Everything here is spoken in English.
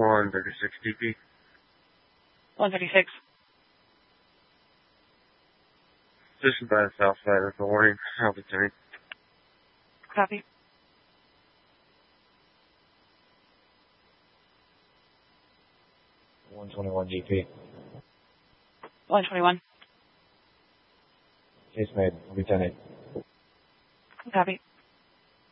136 DP. 136. Position by the south side of the warning. Altitude. Copy. GP. 121. Case made. Lieutenant. Copy.